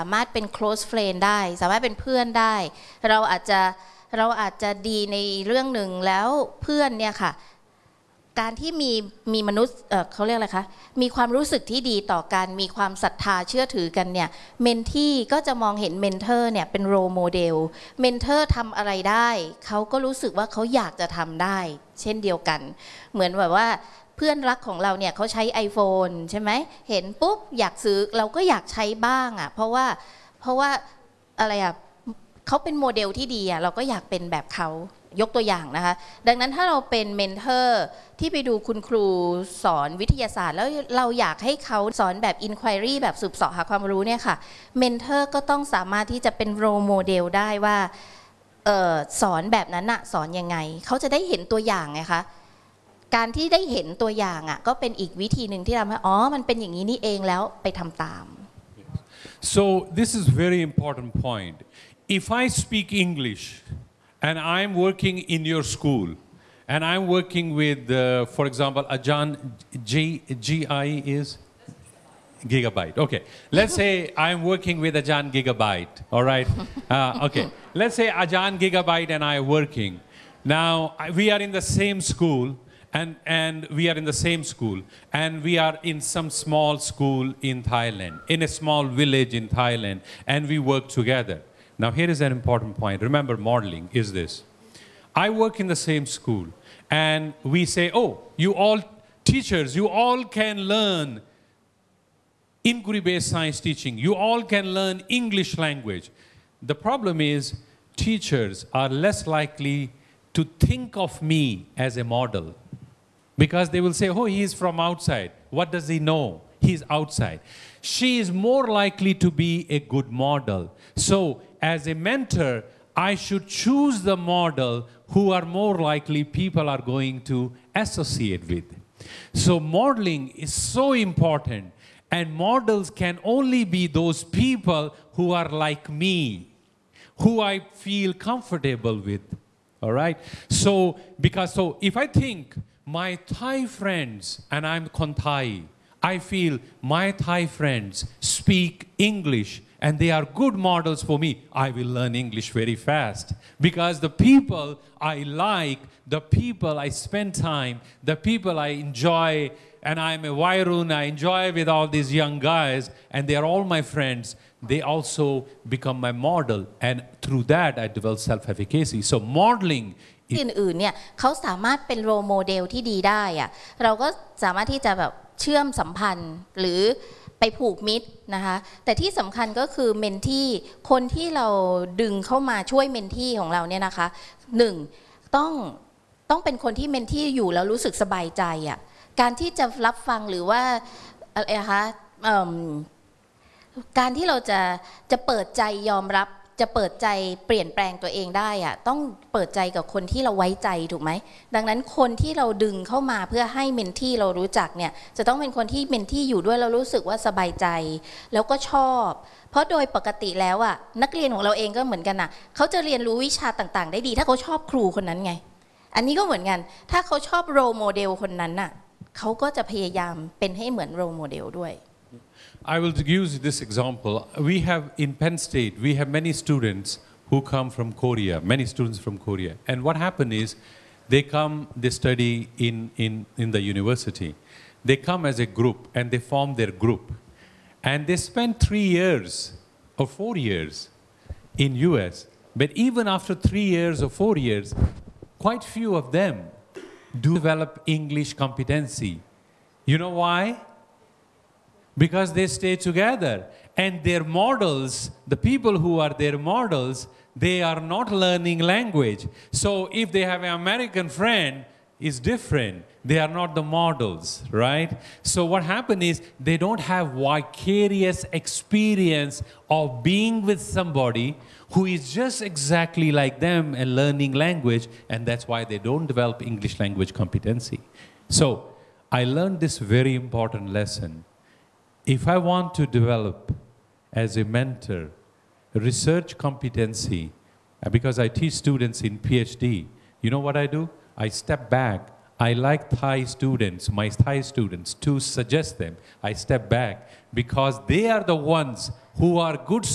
ามารถเป็น close friend ได้สามารถเป็นเพื่อนได้เราอาจจะดีในเรื่องหนึ่งแล้วเพื่อนเนี่ยค่ะการที่มีมนุษย์เขาเรียกอะไรคะมีความรู้สึกที่ดีต่อกันมีความศรัทธาเชื่อถือกันเนี่ยเมนทีก็จะมองเห็นเมนเทอร์เนี่ยเป็นโรโมเดลเมนเทอร์ทำอะไรได้เขาก็รู้สึกว่าเขาอยากจะทำได้เช่นเดียวกันเหมือนแบบว่าเพื่อนรักของเราเนี่ยเขาใช้ iPhone ใช่ไหมเห็นปุ๊บอยากซื้อเราก็อยากใช้บ้างอ่ะเพราะว่าอะไรอ่ะเขาเป็นโมเดลที่ดีอ่ะเราก็อยากเป็นแบบเขายกตัวอย่างนะคะดังนั้นถ้าเราเป็นเมนเทอร์ที่ไปดูคุณครูสอนวิทยาศาสตร์แล้วเราอยากให้เขาสอนแบบ inquiry แบบสืบเสาะหาความรู้เนี่ยค่ะเมนเทอร์ก็ต้องสามารถที่จะเป็นโรโมเดลได้ว่าสอนแบบนั้นอะสอนยังไงเขาจะได้เห็นตัวอย่างไงคะการที่ได้เห็นตัวอย่างอะก็เป็นอีกวิธีหนึ่งที่ทำให้อ๋อมันเป็นอย่างนี้นี่เองแล้วไปทำตาม So this is very important point. If I speak English and I'm working in your school and I'm working with, for example, Ajahn GI is Gigabyte. Okay, let's say I'm working with Ajahn Gigabyte. All right. Okay, let's say Ajahn Gigabyte and I are working. Now we are in the same school. And we are in the same school, and we are in some small school in Thailand, in a small village in Thailand, and we work together. Now here is an important point. Remember, modeling is this. I work in the same school, and we say, oh, you all teachers, you all can learn inquiry-based science teaching. You all can learn English language. The problem is teachers are less likely to think of me as a model. Because they will say, oh, he is from outside. What does he know? He's outside. She is more likely to be a good model. So as a mentor, I should choose the model who are more likely people are going to associate with. So modeling is so important. And models can only be those people who are like me, who I feel comfortable with. All right? So if I think, my Thai friends, and I'm Khon Thai, I feel my Thai friends speak English and they are good models for me. I will learn English very fast because the people I like, the people I spend time, the people I enjoy, and I'm a Wairun, I enjoy with all these young guys, and they are all my friends. They also become my model, and through that I develop self-efficacy. So modeling อื่นๆเนี่ยเขาสามารถเป็นโรโมเดลที่ดีได้อะเราก็สามารถที่จะแบบเชื่อมสัมพันธ์หรือไปผูกมิตรนะคะแต่ที่สำคัญก็คือเมนที่คนที่เราดึงเข้ามาช่วยเมนที่ของเราเนี่ยนะคะหนึ่งต้องเป็นคนที่เมนที่อยู่แล้วรู้สึกสบายใจอ่ะการที่จะรับฟังหรือว่าอะไรคะการที่เราจะเปิดใจยอมรับจะเปิดใจเปลี่ยนแปลงตัวเองได้อะต้องเปิดใจกับคนที่เราไว้ใจถูกไหมดังนั้นคนที่เราดึงเข้ามาเพื่อให้เมนที่เรารู้จักเนี่ยจะต้องเป็นคนที่เมนที่อยู่ด้วยเรารู้สึกว่าสบายใจแล้วก็ชอบเพราะโดยปกติแล้วอะนักเรียนของเราเองก็เหมือนกันนะเขาจะเรียนรู้วิชาต่างๆได้ดีถ้าเขาชอบครูคนนั้นไงอันนี้ก็เหมือนกันถ้าเขาชอบโรโมเดลคนนั้นน่ะเขาก็จะพยายามเป็นให้เหมือนโรโมเดลด้วย I will use this example. We have in Penn State, we have many students who come from Korea, many students from Korea. And what happened is they study in the university. They come as a group and they form their group. And they spend 3 years or 4 years in US. But even after 3 years or 4 years, quite few of them do develop English competency. You know why? Because they stay together and their models, the people who are their models, they are not learning language. So if they have an American friend, it's different. They are not the models, right? So what happened is they don't have vicarious experience of being with somebody who is just exactly like them and learning language, and that's why they don't develop English language competency. So I learned this very important lesson. If I want to develop as a mentor research competency, because I teach students in PhD, you know what I do? I step back. I like Thai students, my Thai students, to suggest them. I step back because they are the ones who are good